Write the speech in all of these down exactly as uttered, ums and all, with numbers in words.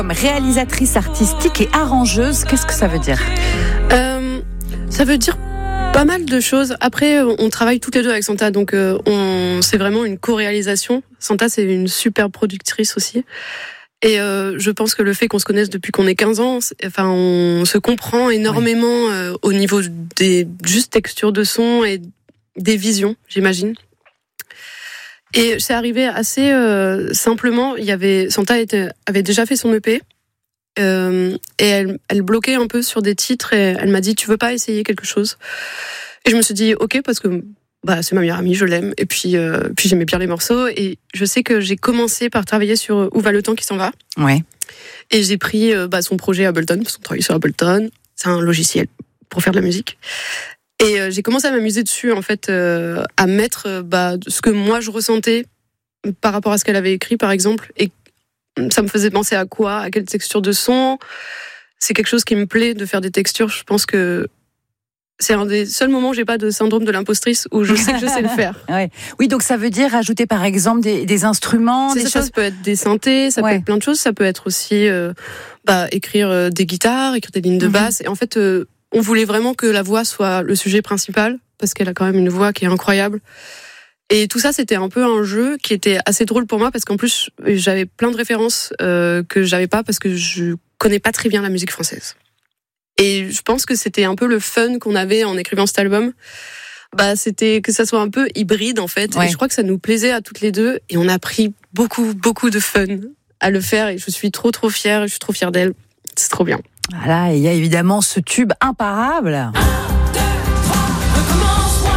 Comme réalisatrice artistique et arrangeuse, qu'est-ce que ça veut dire ? euh, Ça veut dire pas mal de choses. Après, on travaille toutes les deux avec Santa, donc euh, on, c'est vraiment une co-réalisation. Santa, c'est une super productrice aussi. Et euh, je pense que le fait qu'on se connaisse depuis qu'on est quinze ans, enfin, on se comprend énormément oui. euh, au niveau des juste textures de son et des visions, j'imagine. Et c'est arrivé assez euh, simplement. Il y avait Santa était, avait déjà fait son E P euh, et elle, elle bloquait un peu sur des titres et elle m'a dit tu veux pas essayer quelque chose ? Et je me suis dit ok parce que bah c'est ma meilleure amie, je l'aime et puis euh, puis j'aimais bien les morceaux et je sais que j'ai commencé par travailler sur Où va le temps qui s'en va. Ouais. Et j'ai pris euh, bah son projet Ableton parce qu'on travaille sur Ableton, c'est un logiciel pour faire de la musique. Et euh, j'ai commencé à m'amuser dessus en fait euh, à mettre euh, bah ce que moi je ressentais par rapport à ce qu'elle avait écrit par exemple et ça me faisait penser à quoi, à quelle texture de son. C'est quelque chose qui me plaît de faire des textures, je pense que c'est un des seuls moments où j'ai pas de syndrome de l'impostrice où je sais que je sais le faire. Ouais. Oui, donc ça veut dire ajouter par exemple des, des instruments. C'est des ça, choses... ça peut être des synthés, ça ouais. peut être plein de choses. Ça peut être aussi euh, bah, écrire euh, des guitares, écrire des lignes de basse. Mm-hmm. Et en fait, euh, on voulait vraiment que la voix soit le sujet principal parce qu'elle a quand même une voix qui est incroyable. Et tout ça, c'était un peu un jeu qui était assez drôle pour moi parce qu'en plus, j'avais plein de références euh, que j'avais pas parce que je connais pas très bien la musique française. Et je pense que c'était un peu le fun qu'on avait en écrivant cet album. Bah, c'était que ça soit un peu hybride, en fait. Ouais. Et je crois que ça nous plaisait à toutes les deux. Et on a pris beaucoup, beaucoup de fun à le faire. Et je suis trop, trop fière. Je suis trop fière d'elle. C'est trop bien. Voilà, et il y a évidemment ce tube imparable. Un, deux, trois, recommence-moi.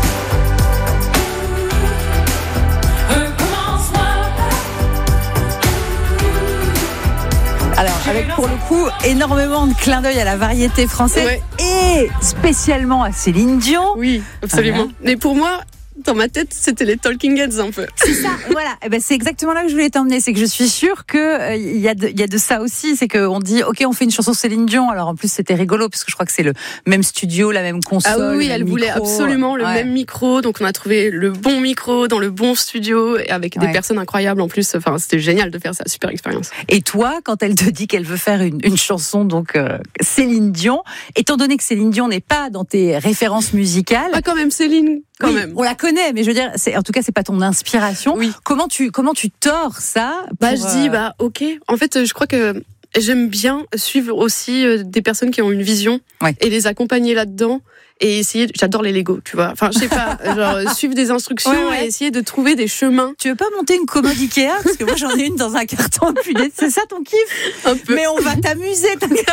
Recommence-moi. Alors, avec pour le coup énormément de clins d'œil à la variété française ouais. et spécialement à Céline Dion. Oui, absolument. Voilà. Mais pour moi, dans ma tête, c'était les Talking Heads un peu. C'est ça, voilà. Et ben c'est exactement là que je voulais t'emmener. C'est que je suis sûre que euh, il y a de, il y a de ça aussi. C'est qu'on dit, ok, on fait une chanson Céline Dion. Alors en plus, c'était rigolo parce que je crois que c'est le même studio, la même console. Ah oui, elle micro. voulait absolument le ouais. même micro. Donc on a trouvé le bon micro dans le bon studio et avec ouais. des personnes incroyables en plus. Enfin, c'était génial de faire ça, super expérience. Et toi, quand elle te dit qu'elle veut faire une, une chanson, donc euh, Céline Dion, étant donné que Céline Dion n'est pas dans tes références musicales, pas quand même Céline. Quand oui, même. On la connaît, mais je veux dire, c'est, en tout cas, c'est pas ton inspiration. Oui. Comment tu, comment tu tords ça pour, Bah, je dis, bah, ok. En fait, je crois que j'aime bien suivre aussi des personnes qui ont une vision ouais. et les accompagner là-dedans et essayer. J'adore les Lego, tu vois. Enfin, je sais pas, genre suivre des instructions ouais, ouais. et essayer de trouver des chemins. Tu veux pas monter une commode Ikea parce que moi j'en ai une dans un carton depuis. C'est ça ton kiff? Un peu. Mais on va t'amuser.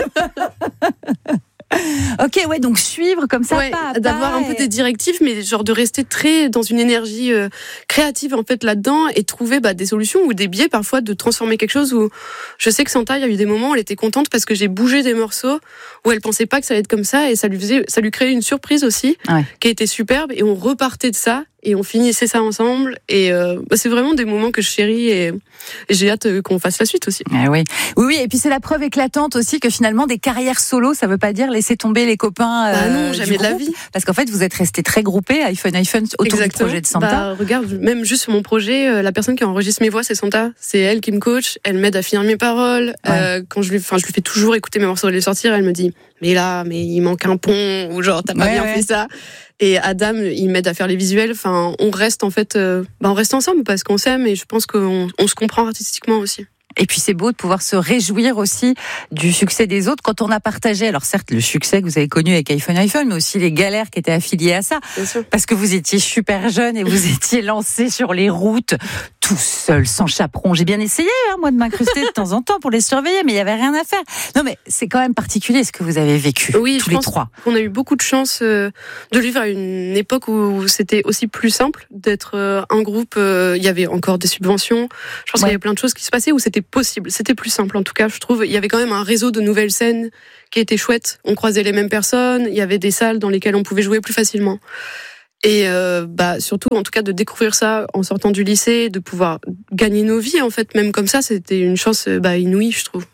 Ok, ouais, donc suivre comme ça, ouais, pas à pas, d'avoir un peu et... des directives, mais genre de rester très dans une énergie euh, créative en fait là-dedans et trouver bah, des solutions ou des biais parfois de transformer quelque chose. Où je sais que Santa, il y a eu des moments où elle était contente parce que j'ai bougé des morceaux où elle pensait pas que ça allait être comme ça et ça lui faisait, ça lui créait une surprise aussi ouais. qui était superbe et on repartait de ça. Et on finissait ça ensemble. Et euh, c'est vraiment des moments que je chéris et, et j'ai hâte qu'on fasse la suite aussi. Ah oui. oui, oui. Et puis c'est la preuve éclatante aussi que finalement des carrières solo, ça veut pas dire laisser tomber les copains. Euh, bah non, jamais de la vie. Parce qu'en fait, vous êtes restés très groupés, iPhone, iPhone, autour Exactement. Du projet de Santa. Bah, regarde, même juste sur mon projet, euh, la personne qui enregistre mes voix, c'est Santa. C'est elle qui me coach. Elle m'aide à finir mes paroles. Ouais. Euh, quand je lui, enfin, je lui fais toujours écouter mes morceaux et les sortir. Elle me dit, mais là, mais il manque un pont ou genre t'as pas ouais, bien ouais. fait ça. Et Adam, il m'aide à faire les visuels. Enfin, on reste en fait, euh, bah on reste ensemble parce qu'on s'aime et je pense qu'on on se comprend artistiquement aussi. Et puis c'est beau de pouvoir se réjouir aussi du succès des autres quand on a partagé, alors certes le succès que vous avez connu avec iPhone iPhone, mais aussi les galères qui étaient affiliées à ça. Bien sûr. Parce que vous étiez super jeune et vous étiez lancé sur les routes tout seul, sans chaperon. J'ai bien essayé, hein, moi, de m'incruster de temps en temps pour les surveiller, mais il y avait rien à faire. Non, mais c'est quand même particulier ce que vous avez vécu oui, tous je les pense trois. On a eu beaucoup de chance euh, de vivre à une époque où c'était aussi plus simple d'être euh, un groupe. Euh, il y avait encore des subventions. Je pense ouais. qu'il y avait plein de choses qui se passaient où c'était possible. C'était plus simple, en tout cas, je trouve. Il y avait quand même un réseau de nouvelles scènes qui était chouette. On croisait les mêmes personnes. Il y avait des salles dans lesquelles on pouvait jouer plus facilement. Et euh, bah surtout, en tout cas, de découvrir ça en sortant du lycée, de pouvoir gagner nos vies, en fait, même comme ça, c'était une chance bah, inouïe, je trouve.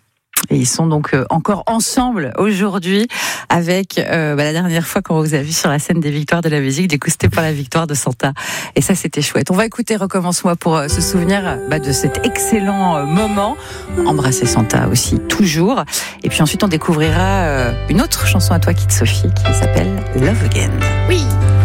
Et ils sont donc euh, encore ensemble aujourd'hui avec euh, bah, la dernière fois qu'on vous a vu sur la scène des victoires de la musique. Du coup, c'était pour la victoire de Santa. Et ça, c'était chouette. On va écouter Recommence-moi pour euh, se souvenir bah, de cet excellent euh, moment. Embrasser Santa aussi, toujours. Et puis ensuite, on découvrira euh, une autre chanson à toi, Kid Sophie, qui s'appelle Love Again. Oui.